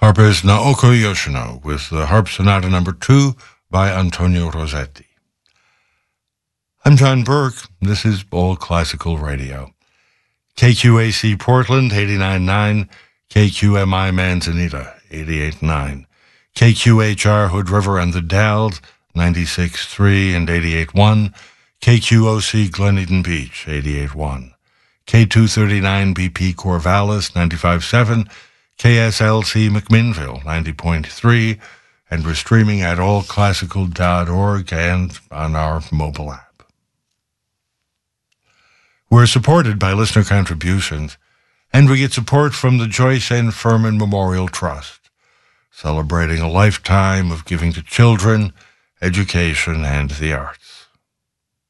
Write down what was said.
Harpist Naoko Yoshino with the Harp Sonata No. 2 by Antonio Rossetti. I'm John Burke. This is Old Classical Radio. KQAC Portland, 89.9. KQMI Manzanita, 88.9. KQHR Hood River and the Dalles, 96.3 and 88.1. KQOC Glen Eden Beach, 88.1. K239 BP Corvallis, 95.7. KSLC McMinnville, 90.3, and we're streaming at allclassical.org and on our mobile app. We're supported by listener contributions, and we get support from the Joyce N. Furman Memorial Trust, celebrating a lifetime of giving to children, education, and the arts.